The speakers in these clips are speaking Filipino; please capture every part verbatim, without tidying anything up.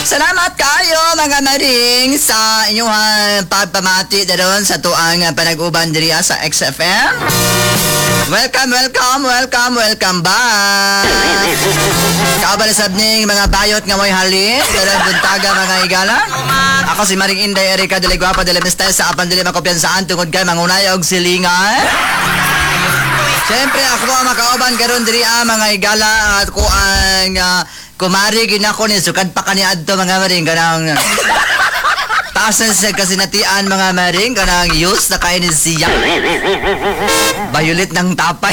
Salamat kayo mga maring sa inyong pagpamati daron sa tuang panag-uban diri sa X F M. Welcome, welcome, welcome, welcome back. Kabalasab ning mga bayot nga mo'y halin. Daron buntaga mga higala. Ako si Maring Inday Erika de Guapa de la Mistay sa apan dili makumpiyansaan tungod kay mangunay og silingan. Siyempre ako ang makauban karon diri mga higala at ko ang uh, kumari ginako ni sukad pa kani adto mga maring kanang taasan sa kasinatian mga maring kanang use na kain siya bayulit ng tapay.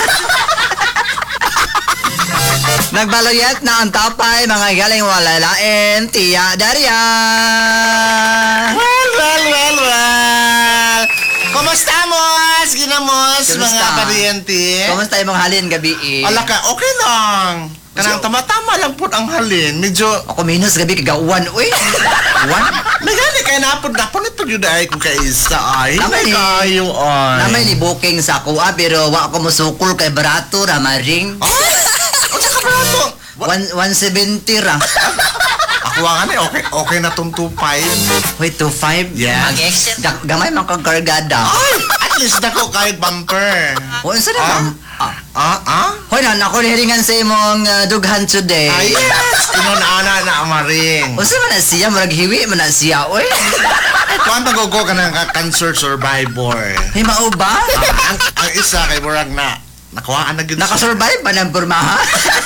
Nagbaluyat na ang tapay mga galing wala lain tiya Daria. Well, well, well, well. Kumusta mos? Ginamos mga paryente. Kumusta imong halin gabi eh? Ala ka, okay lang. Kanang tama-tama lang po ang halin. Medyo... Ako minus gabi kagauwan, uy. Uwan? Nagani kaya napod na po nito yun ay kung kaisa ay. Namay ni... kayo ay. Namay ni booking sa kuha pero wa ako musukol kay barato ra maring. Ay! Ano ka barato? one seventy ra. Ako nga ni, okay, okay na tong two five. Wait, two five? Yes. Mag-exit. Ga- gamay man kang kargada. Ay! At least ako kahit bumper. O, ano saan Ah? naman? Ah. Ah? Ah? Hoy, nan, ako nihiringan sa imong uh, dughan today. Ay, yes! Inunana na amaring. O, saan man na siya? Marag hiwi man na siya, uy. Kuan magugo ka ng cancer survivor. Hey, mao ba? Ah, ang, ang isa kay Murag na nakuhaan na gid. Nakasurvive ba ng pormaha?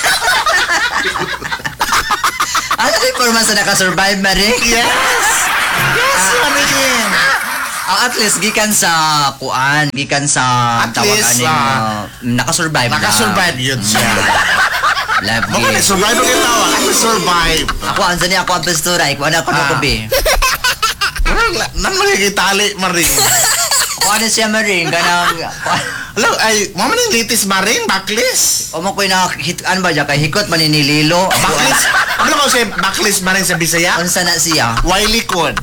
Ano yung porma sa nakasurvive, Maring? Yes! Yes, Maring! Ah, at least gikan sa kuan, gikan sa At least, ah, nakasurvive na. Nakasurvive yun siya. Love Mga gift. survive ang itawa. Ako survive. Ako, ansa niya ako ang pastura. Ikaw na ako Ah. nukubi. Nang magkikitali, Maring. Ako ano siya, Maring. Ganang... Hello, ay, mama ni litis Maring, backlist. O mo ko'y na... Hit, ano ba dyan? Kay hikot maninililo. Backlist. Ano ko siya backlist Maring sa Bisaya? Unsa na siya? Wiley Code.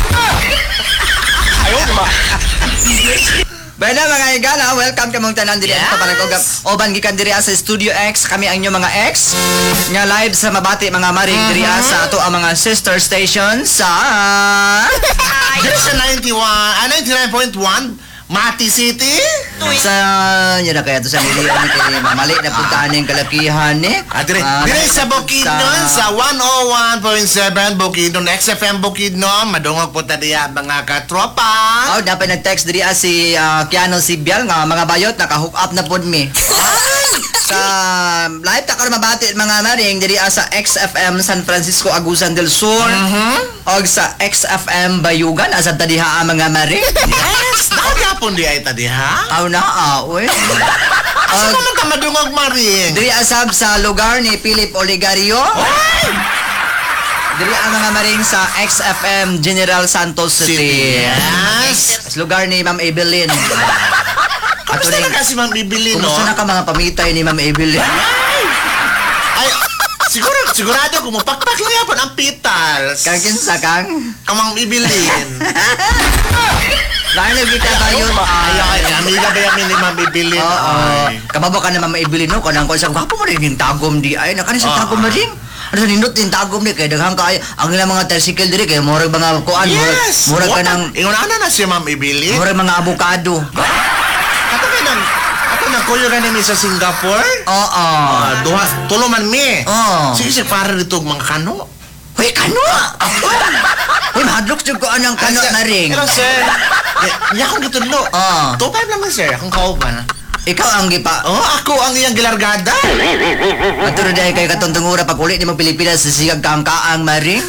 Ayun ba? Bada mga igala, welcome ka mong tanan diri Yes. sa panagugap. Oban gikan diri sa Studio X, kami ang inyong mga ex. Nga live sa Mabati mga maring diri sa ato ang mga sister stations sa Dito sa ninety-one, ah, ninety-nine point one, Mati City. sa yun na kaya to sa miliyon kay mamali na puntaan ng kalakihan ni. Ah, dire, Ah, dire sa Bukidnon, sa one oh one point seven Bukidnon, X F M Bukidnon, madungog po tadiya mga katropa. Oh, dapat nag-text diri ah, si uh, Kiano Sibyal nga mga bayot naka-hook up na pod mi. Sa live ta karon Mabati mga maring diri ah, sa X F M San Francisco Agusan del Sur. Mhm. Og sa X F M Bayugan asa tadiha ang mga maring. Yes, nakagapon di ay tadiha. Aw na ah, uy. Asa Og naman ka madungog Maring? diri asab sa lugar ni Philip Oligario. Ay! Diri ang mga maring sa X F M General Santos City. Yes. Sa lugar ni Ma'am Evelyn. Ato Kamusta rin, na kasi Ma'am Bibili, no? kumusta na ka mga pamitay ni Ma'am Evelyn? Ay, siguro, sigurado kung mapakpak lang yapon ang pitals. Kang kinsa kang? Kamang Bibilin. Dahil kita kayo Ay, ay, amiga ba yamin ni Ma'am Bibilin? Oo. Ay. Kababo ka na Ma'am Evelyn no kanang ko sa gwapo mo rin yung tagom di ay nakani sa Oo. tagom mo rin. Ano sa nindot din tagom di kay daghang kay ang ilang mga tricycle diri kay murag mga kuan Yes! murag ka ng Ingon ana na si Ma'am Bibilin. murag mga avocado. Ato ka nang, ato nang kuyo ka nimi sa Singapore. Oo. Ah, duha, tulo man mi. Oo. Sige, sige, para dito mga kano. Hoy kano. Hoy mahadlok jud ko anang kano Ay, sir. na ring. Pero sir, niya akong gitulo. Oo. two five lang man sir, akong kauban. Ikaw ang gipa. Oh, ako ang iyang gilargada. Aturo dahil kay katuntungura pag uli ni mo Pilipinas sa sigag kaang maring.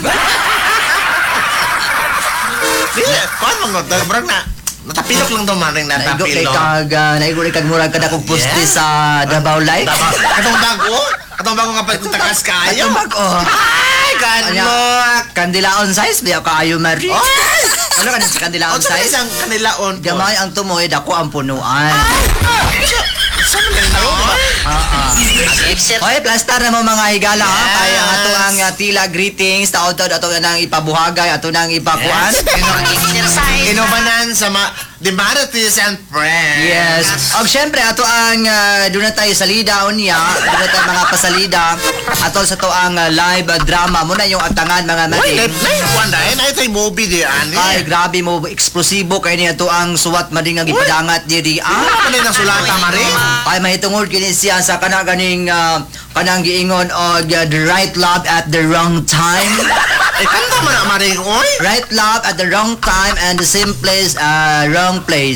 Dili, kuan mo nga, brag na. Natapilok lang daw maring Naigo kay natapilok. kag uh, naigo kay kag murag kada kog poste Yes. sa Davao Life. Tama. Katong bago? Katong bago nga pagtakas kayo? Atong bag oh. Ay, Anya, kanot! kandilaon size biya kaayo mari. Ay! Ano ka sa kandilaon Ano sa size? isang kanilaon po? Gamay ang tumoy dako ang punuan. Saan mo lang Ah, ah. Hoy, plastar na mo mga higala ha. Yes. Kaya ato ang uh, tila greetings, taod-taod ato nang ipabuhagay, ato nang ipakuan. Inubanan sa ma... the Marites and Friends. Yes. Og syempre ato ang uh, doon na tayo salida unya, doon na tayo mga pasalida atol sa to ang uh, live uh, drama muna yung atangan mga Uy, maring. live live one day. Na ito'y movie di ani. Ay grabe mo eksplosibo kay niya to ang suwat mading nga gipadangat diri. Ano Ah, pa na yung sulata, Maring? ay mahitungod kini siya sa kana ganing uh, kanang giingon og uh, the right love at the wrong time. Eh, kanta mo na, Maring, oy. Right love at the wrong time and the same place, uh, wrong place.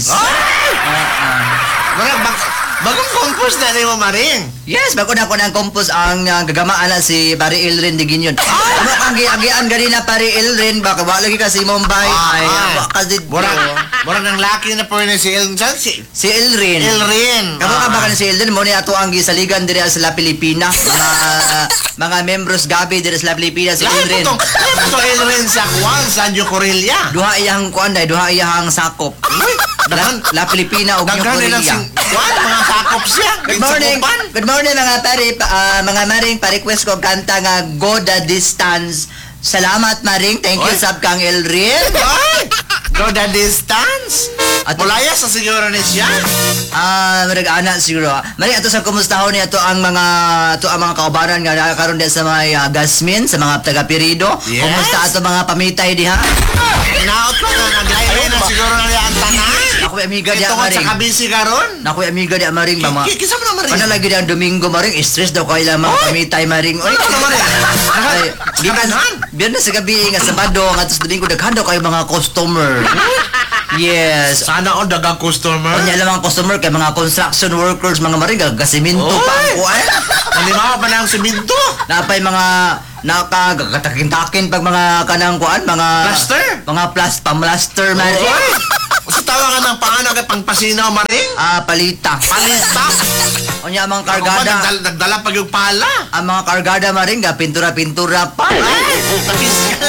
Mga bag bagong compose na rin mo, Maring. Yes, bago na ko ng compose ang uh, gagamaan na si Pari Ilrin de Ginyon. Ano kang giagian ganina Pari Ilrin, baka wala lagi kasi Mumbai. Ay, Ah, wala kasi Murag, murag ng laki na po ni si El, si si Ilrin. Elrin. Kamo ka ba ka si Ilrin mo ni ato ang gisaligan diri sa La Pilipina. Mga mga membros gabi diri sa La Pilipina si Lahat Ilrin. po itong, lahat po Elrin sa Juan, San Corilla. Duha iyang kuan day, duha iyang sakop. Uy, La, dagan, La Pilipina ug New dagan nila si Korea. Juan, mga sakop siya. Good morning. Sukupan. Good morning mga pare, pa- ah, mga maring pa-request ko kanta nga Go the Distance. Salamat maring. Thank you Oy. sab kang Elrin. Ay! Go the distance. At- Mulaya sa siguro ni siya. Ah, marag ana siguro. Mari ato sa kumustahon ni ato ang mga ato ang mga kaubanan nga nakakaroon din sa mga uh, gasmin, sa mga taga-Pirido. Yes. Kumusta ato mga pamitay diha? Naot ko nga nag-live na siguro na niya ang tanan. Ako ay amiga di Ito ko sa maring. kabisi karon. Ako ay amiga di maring mga. Ki- Kisa mo na maring. Kana lagi di ang Domingo maring, stress daw kay lang mga Oy! pamitay maring. Oy, Ano maring? Ay, gikan Sakanan. biyernes sa gabi nga Sabado nga tus Domingo daghan daw kay mga customer. Yes. Sana all dagang customer. Kanya lang ang customer kay mga construction workers, mga maring gasiminto Oy! pa ang kuan. Nalimaw pa na ang simento. Napay mga nakagatakin pag mga kanang kuan, mga Plaster? mga plus pamlaster maring. Oy! Sa tawa ka ng paano ka pangpasinaw, Maring? Ah, palita. Palista. Onya ang mga Ako ba, kargada. nagdala, nagdala pag yung pala. Ang mga kargada maring ga pintura-pintura pa. Ay! Tapis ka.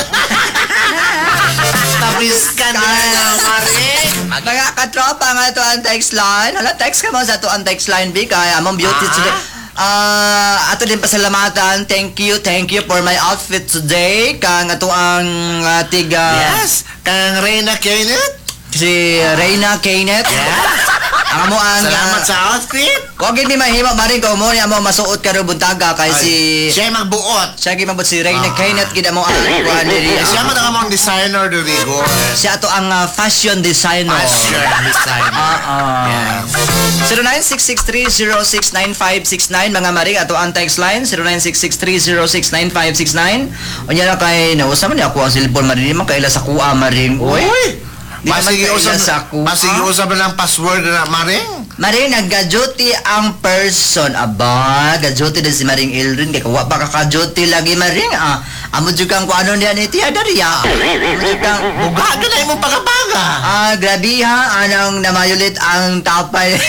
Tapis ka na, Maring. Mga katropa nga to ang text line. Hala, text ka mo sa to ang text line, Big. Ay, among beauty Ah. today. Ah, ato din pasalamatan. Thank you, thank you for my outfit today. Kang ato ang uh, tiga Yes. Kang Reyna Kenneth. si Reyna Kenneth. Yes. Ang mo ang Salamat ah, sa outfit. Huwag yun may mahima maring ko mo niya mo masuot ka rin buntaga kay si Siya magbuot. siya gimabot si Reyna Ah. Kenneth gina mo ang kuhan diri. Eh, Siya man ang among designer do Rigo. Siya to ang ah, fashion designer. Fashion designer. Ah, ah. Yes. zero nine six six three zero six nine five six nine mga maring ato ang text line zero nine six six three zero six nine five six nine. Unya na kay nausa man ni ako ang cellphone maring man kaila sa kuha maring. Uy. Di naman Masige kaila usab sa kuha. Masige usab na ang password na Maring. Maring nagga-duty ang person. Aba, ga-duty din si Maring Ilrin. Kaya kawa pa kaka-duty lagi Maring. Ah, amo jud kang kung ano niya ni Tia Daria. Amo jud kang Buga ka na imong pagabaga. ah, grabe ha, anong namayulit ang tapay.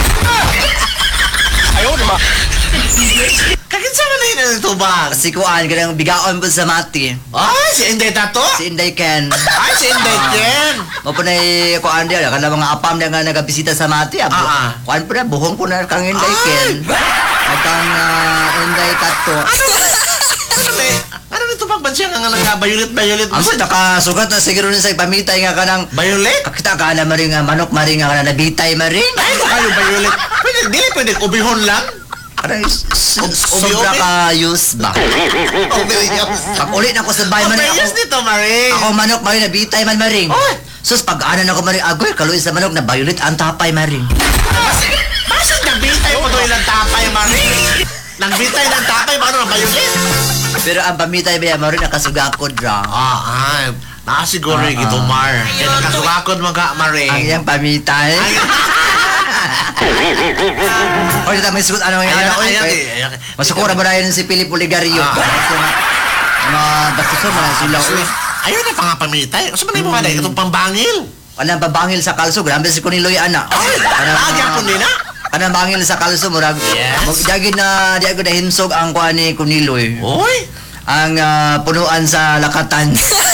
Kakinsa man na yun ito ba? si Kuan, ganang bigaon po sa mati. Ay, si Inday Tato? Si Inday Ken. Ay, si Inday Ken. Mo po na Kuan dia, kana mga apam na nga nagabisita sa mati. Abo. Ah, ah. Kuan po na, buhong ko na kang Inday Ay! Ken. At kang ah, Inday Tato. Ano na eh? Ano nito pagbansya nga nga nag-violet-violet mo? Amo, nakasugat na siguro na sa pamitay nga kanang Violet? kakita ka na maring nga manok maring nga na nabitay maring. Ay, kung kayo violet. Pwede, dili pwede, ubihon lang. Kanang s- s- Ob- sobra obi-obi? ka use ba? Obvious. Pag ulit na ko sa bahay maring Obvious ako. nito, Maring. Ako manok maring nabitay man maring. Oy! Sus pag anan ako maring agoy kaluy sa manok na violet ang tapay maring. Bakit nagbitay mo doon ng tapay, Maring? Nagbitay ng tapay, paano na violet? Pero ang pamitay ba maring nakasugakod ra. Ah, ay. Nakasiguro Ah, yung ito, Mar. Kaya nakasukakod mga Maring. Ang iyang pamitay. Ay, O dito may sugot ano yung Ayan, ano ayan, oy. ayan. Masukura ba na yun si Philip Oligario? Ah. Mga bastuso mga sila oy. Ayun na pa nga pamitay. Kasi man yung mga dahil itong pambangil. Kanang babangil sa kalso, grabe si Kuniloy ana. Kanang Ah, mga- po nila? kanang bangil sa kalso murag. Yes. Magdagid na di ako na hinsog ang kuan ni Kuniloy. Uy! Ang ah, punuan sa lakatan.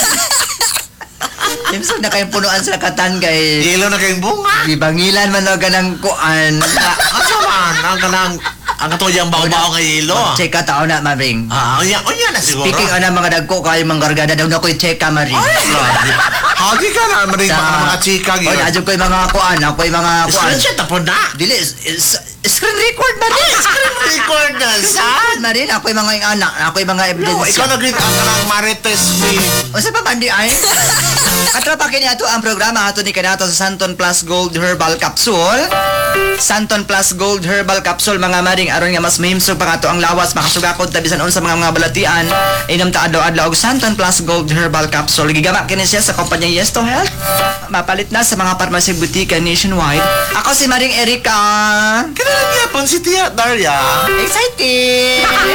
Hinsog na kayong punuan sa lakatan kay Ilaw na kayong bunga. ibangilan man og ganang kuan. Ano man? Ang kanang... Ang katuyang bao-bao nga ilo. Check ka tao na maring. Ah, unya, unya na siguro. Speaking ana mga dagko kayo mga gargada daw na ko'y check ka maring. Ay, grabe. Hagi ka na, maring Sa- mga mga chika, O, yun. nadyo ko yung mga kuan, ako yung mga kuan. Screenshot na po na. Dili, is- is- screen record ba rin? Record na, Saan? Marin, ako yung mga yung anak, ako yung mga No, evidence. ikaw nag-read ang kanang Marites Queen. O sa pa bandi ay? Atrapa kini ato ang programa ato ni kanato sa Santon Plus Gold Herbal Capsule. Santon Plus Gold Herbal Capsule mga maring aron nga mas mahimsog pa ato ang lawas makasugakod tabisan unsa mga mga balatian inom ta adlaw-adlaw og Santon Plus Gold Herbal Capsule. Gigama kini siya sa kompanya Yes to Health. Mapalit na sa mga pharmacy butika nationwide. Ako si Maring Erika. Kailan niya pang si Tia Daria? Excited!